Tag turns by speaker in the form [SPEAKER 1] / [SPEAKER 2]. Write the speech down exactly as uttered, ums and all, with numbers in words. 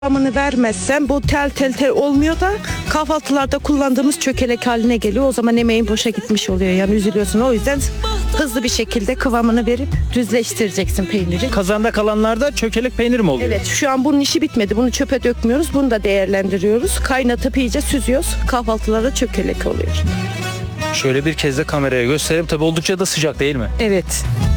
[SPEAKER 1] Kıvamını vermezsem bu tel tel tel olmuyor da kahvaltılarda kullandığımız çökelek haline geliyor. O zaman emeğin boşa gitmiş oluyor. Yani üzülüyorsun. O yüzden hızlı bir şekilde kıvamını verip düzleştireceksin peyniri.
[SPEAKER 2] Kazanda kalanlarda çökelek peynir mi oluyor?
[SPEAKER 1] Evet, şu an bunun işi bitmedi. Bunu çöpe dökmüyoruz. Bunu da değerlendiriyoruz. Kaynatıp iyice süzüyoruz. Kahvaltılarda çökelek oluyor.
[SPEAKER 2] Şöyle bir kez de kameraya göstereyim. Tabii oldukça da sıcak değil mi?
[SPEAKER 1] Evet.